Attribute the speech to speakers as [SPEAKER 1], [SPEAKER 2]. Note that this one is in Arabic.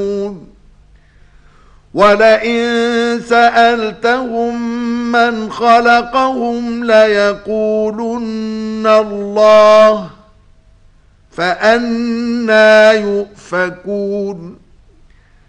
[SPEAKER 1] ولئن سألتهم من خلقهم ليقولن الله فأنى يؤفكون